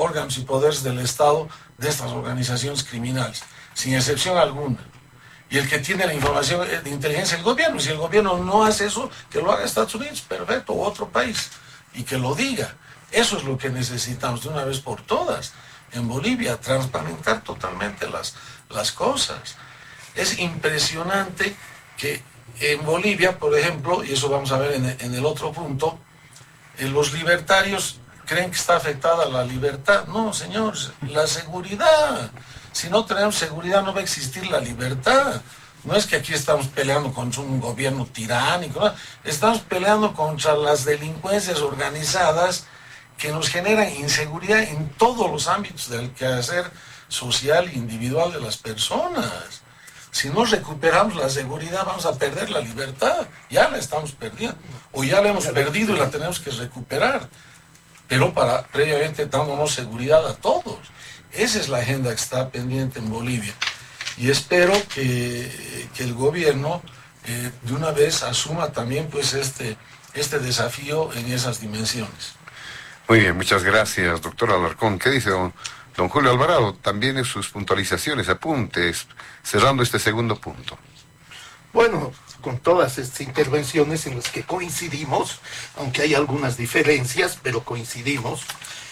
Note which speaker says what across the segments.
Speaker 1: órganos y poderes del Estado de estas organizaciones criminales, sin excepción alguna. Y el que tiene la información de inteligencia es el gobierno. Si el gobierno no hace eso, que lo haga Estados Unidos, perfecto, o otro país, y que lo diga. Eso es lo que necesitamos de una vez por todas. En Bolivia, transparentar totalmente las cosas. Es impresionante que en Bolivia, por ejemplo, y eso vamos a ver en el otro punto, los libertarios creen que está afectada la libertad. No, señores, la seguridad. Si no tenemos seguridad no va a existir la libertad. No es que aquí estamos peleando contra un gobierno tiránico, no. Estamos peleando contra las delincuencias organizadas que nos generan inseguridad en todos los ámbitos del quehacer social e individual de las personas. Si no recuperamos la seguridad, vamos a perder la libertad. Ya la estamos perdiendo. O ya la hemos perdido y la tenemos que recuperar. Pero previamente dándonos seguridad a todos. Esa es la agenda que está pendiente en Bolivia. Y espero que el gobierno de una vez asuma también pues este desafío en esas dimensiones.
Speaker 2: Muy bien, muchas gracias, doctor Alarcón. ¿Qué dice don Julio Alvarado? También en sus puntualizaciones, apuntes, cerrando este segundo punto.
Speaker 3: Bueno, con todas estas intervenciones en las que coincidimos, aunque hay algunas diferencias, pero coincidimos,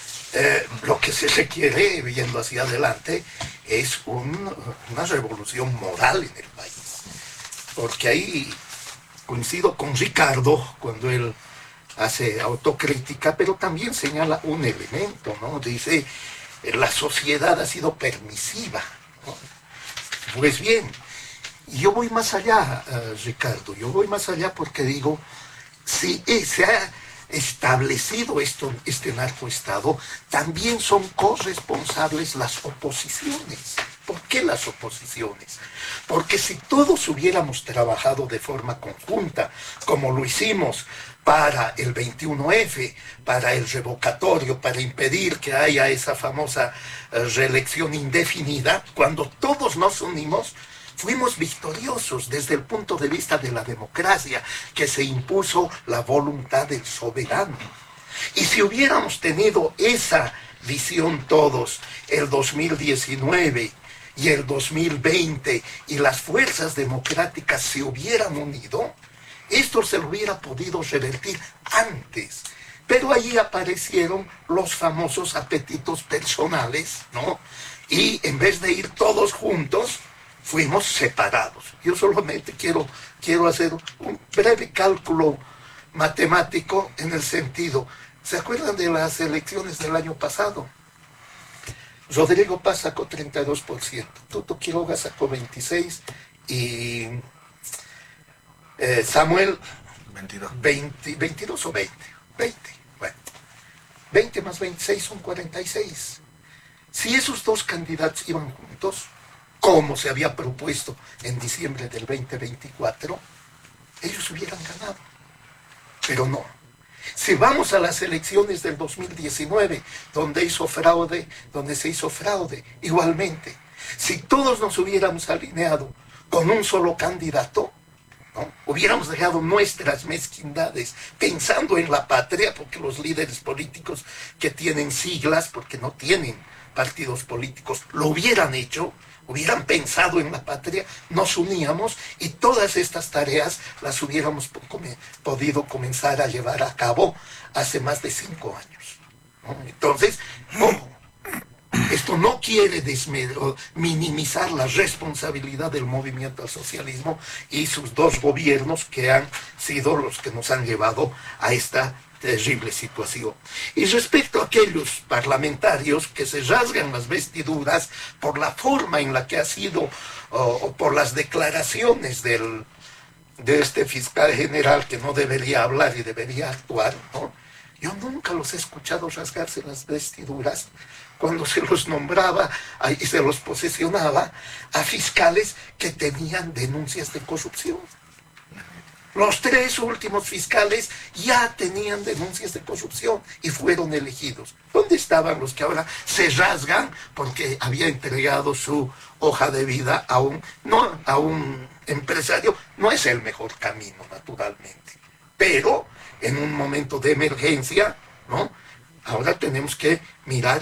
Speaker 3: lo que se requiere, viendo hacia adelante, es una revolución moral en el país. Porque ahí coincido con Ricardo cuando él hace autocrítica, pero también señala un elemento, ¿no? Dice, la sociedad ha sido permisiva, ¿no? Pues bien, yo voy más allá, Ricardo, yo voy más allá porque digo, si se ha establecido este narcoestado, también son corresponsables las oposiciones. ¿Por qué las oposiciones? Porque si todos hubiéramos trabajado de forma conjunta, como lo hicimos para el 21F, para el revocatorio, para impedir que haya esa famosa reelección indefinida, cuando todos nos unimos, fuimos victoriosos desde el punto de vista de la democracia, que se impuso la voluntad del soberano. Y si hubiéramos tenido esa visión todos, el 2019 y el 2020, y las fuerzas democráticas se hubieran unido, esto se lo hubiera podido revertir antes. Pero ahí aparecieron los famosos apetitos personales, ¿no? Y en vez de ir todos juntos, fuimos separados. Yo solamente quiero hacer un breve cálculo matemático en el sentido. ¿Se acuerdan de las elecciones del año pasado? Rodrigo Paz sacó 32%, Tuto Quiroga sacó 26% y Samuel 22 o 20. Bueno, 20 más 26 son 46. Si esos dos candidatos iban juntos, como se había propuesto en diciembre del 2024, ellos hubieran ganado. Pero no. Si vamos a las elecciones del 2019, donde se hizo fraude, igualmente, si todos nos hubiéramos alineado con un solo candidato, ¿no? Hubiéramos dejado nuestras mezquindades pensando en la patria, porque los líderes políticos que tienen siglas, porque no tienen partidos políticos, lo hubieran hecho, hubieran pensado en la patria, nos uníamos y todas estas tareas las hubiéramos podido comenzar a llevar a cabo hace más de 5 años, ¿no? Entonces, esto no quiere minimizar la responsabilidad del movimiento al socialismo y sus dos gobiernos que han sido los que nos han llevado a esta terrible situación. Y respecto a aquellos parlamentarios que se rasgan las vestiduras por la forma en la que ha sido, o por las declaraciones de este fiscal general que no debería hablar y debería actuar, ¿no? Yo nunca los he escuchado rasgarse las vestiduras cuando se los nombraba y se los posesionaba a fiscales que tenían denuncias de corrupción. Los 3 últimos fiscales ya tenían denuncias de corrupción y fueron elegidos. ¿Dónde estaban los que ahora se rasgan porque había entregado su hoja de vida a un empresario? No es el mejor camino, naturalmente. Pero en un momento de emergencia, ¿no? Ahora tenemos que mirar